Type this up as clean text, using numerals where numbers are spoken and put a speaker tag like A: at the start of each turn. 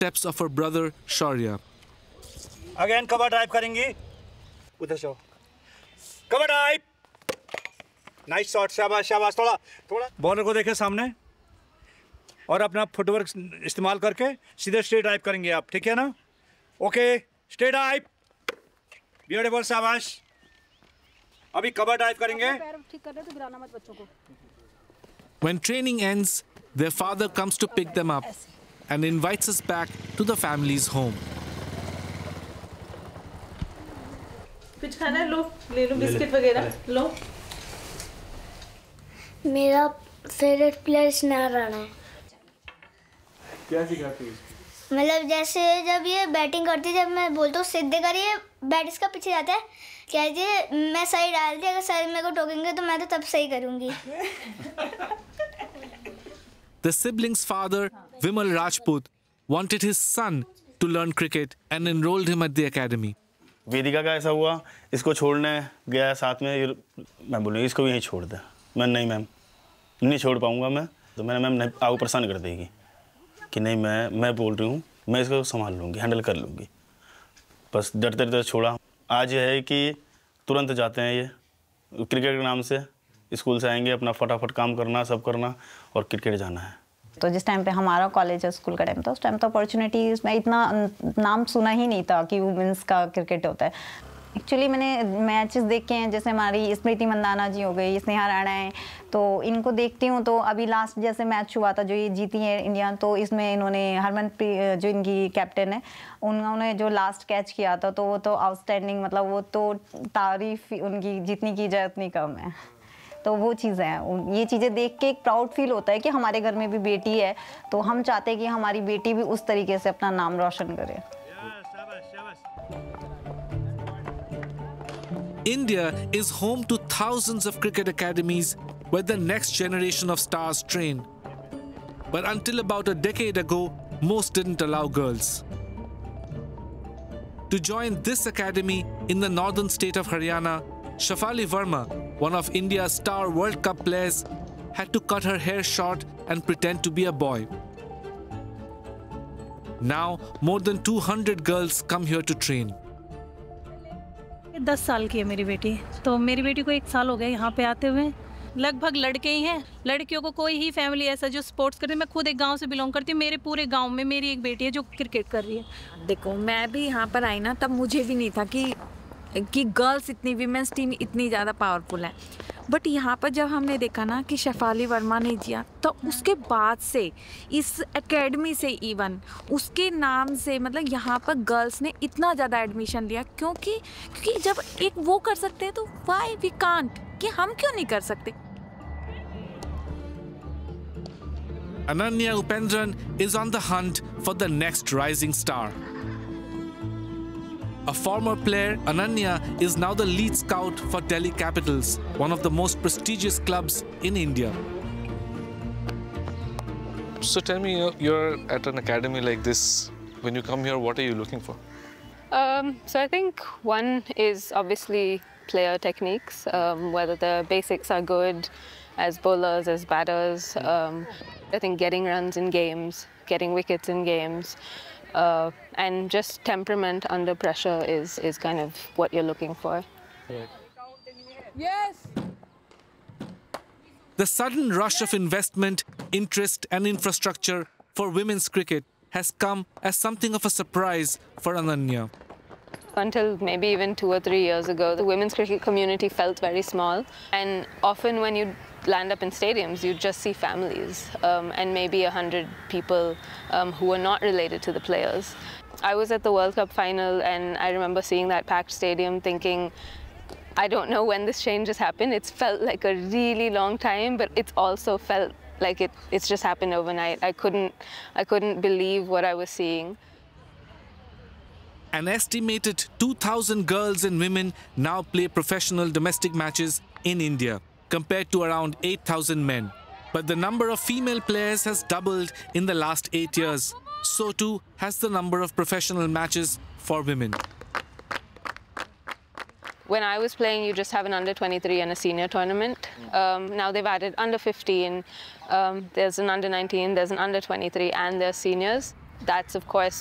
A: footsteps of her brother Shaurya.
B: Again, cover drive करेंगी. उधर से. Cover drive. Nice shot. शाबाश शाबाश. थोड़ा. बॉलर को देखें सामने. और अपना फुटवर्क इस्तेमाल करके सीधे स्ट्रेट ड्राइव करेंगे आप. ठीक है ना? ओके. Straight drive. ब्यूटीफुल शाबाश. अभी कवर ड्राइव करेंगे.
C: ठीक कर रहे तो गिराना मत बच्चों को.
A: When training ends, their father comes to pick them up and invites us back to the family's home.
D: कुछ खाना है? लो, ले लो बिस्किट वगैरह. लो.
E: मेरा फेवरेट प्लेयर स्नेहा राणा है.
F: क्या सिखाती है?
E: मतलब जैसे जब ये बैटिंग करती है, जब मैं बोलता हूँ सीधे करिए, बैट इसका पीछे जाता है. कहती है मैं सही डालती, अगर सही मेरे को टोकेंगे तो मैं तो तब सही करूँगी.
A: The siblings' father, Vimal Rajput, wanted his son to learn cricket and enrolled him at the academy.
F: वेदिका का ऐसा हुआ, इसको छोड़ने गया साथ में. मैं बोलूँ इसको भी यहीं छोड़ दे. मैं नहीं मैम, नहीं छोड़ पाऊँगा मैं. तो मैंने मैम नहीं, आपको परेशान कर देगी कि नहीं, मैं बोल रही हूँ, मैं इसको संभाल लूँगी, हैंडल कर लूँगी. बस डरते डरते छोड़ा. आज ये है कि तुरंत जाते हैं ये क्रिकेट के नाम से. स्कूल से आएंगे, अपना फटाफट काम करना, सब करना और क्रिकेट जाना है.
G: तो जिस टाइम पे हमारा कॉलेज और स्कूल का टाइम था, उस टाइम तो अपॉर्चुनिटीज़ में इतना नाम सुना ही नहीं था कि वुमेंस का क्रिकेट होता है. एक्चुअली मैंने मैचेस देखे हैं, जैसे हमारी स्मृति मंदाना जी हो गई, स्नेहा राणा है, तो इनको देखती हूँ. तो अभी लास्ट जैसे मैच हुआ था जो ये जीती है इंडिया, तो इसमें इन्होंने हरमनप्रीत जो इनकी कैप्टन है, उन्होंने जो लास्ट कैच किया था तो वो तो आउटस्टैंडिंग, मतलब वो तो तारीफ उनकी जितनी की जाए उतनी कम है. तो वो चीज़ें हैं, ये चीज़ें देख के एक प्राउड फील होता है कि हमारे घर में भी बेटी है, तो हम चाहते हैं कि हमारी बेटी भी उस तरीके से अपना नाम रोशन करे.
A: India is home to thousands of cricket academies where the next generation of stars train. But until about a decade ago, most didn't allow girls. To join this academy in the northern state of Haryana, Shafali Verma, one of India's star World Cup players, had to cut her hair short and pretend to be a boy. Now, more than 200 girls come here to train.
C: 10 साल की है मेरी बेटी, तो मेरी बेटी को 1 साल हो गया यहाँ पे आते हुए. लगभग लड़के ही हैं, लड़कियों को कोई ही फैमिली ऐसा जो स्पोर्ट्स करती है. मैं खुद एक गांव से बिलोंग करती हूँ, मेरे पूरे गांव में मेरी एक बेटी है जो क्रिकेट कर रही है.
H: देखो, मैं भी यहाँ पर आई ना, तब मुझे भी नहीं था कि गर्ल्स इतनी, वीमेंस टीम इतनी ज़्यादा पावरफुल है. बट यहाँ पर जब हमने देखा ना कि शेफाली वर्मा ने जिया, तो उसके बाद से इस एकेडमी से इवन उसके नाम से, मतलब यहाँ पर गर्ल्स ने इतना ज़्यादा एडमिशन लिया. क्योंकि जब एक वो कर सकते हैं तो व्हाई वी कांट, कि हम क्यों नहीं कर सकते.
A: Ananya Upendran is on the hunt for the next rising star. A former player, Ananya is now the lead scout for Delhi Capitals, one of the most prestigious clubs in India.
I: So tell me, you're at an academy like this. When you come here, what are you looking for?
J: So I think one is obviously player techniques, whether the basics are good as bowlers, as batters. I think getting runs in games, getting wickets in games, and just temperament under pressure is kind of what you're looking for.
I: Right.
D: Yes.
A: The sudden rush of investment, interest and infrastructure for women's cricket has come as something of a surprise for Ananya.
J: Until maybe even 2 or 3 years ago, the women's cricket community felt very small, and often when you land up in stadiums, you just see families and maybe 100 people who are not related to the players. I was at the World Cup final, and I remember seeing that packed stadium thinking, I don't know when this change has happened. It's felt like a really long time, but it's also felt like it's just happened overnight. I couldn't believe what I was seeing.
A: An estimated 2,000 girls and women now play professional domestic matches in India, compared to around 8,000 men. But the number of female players has doubled in the last 8 years. So too has the number of professional matches for women.
J: When I was playing, you just have an under-23 and a senior tournament. Now they've added under-15, there's an under-19, there's an under-23, and there's seniors. that's of course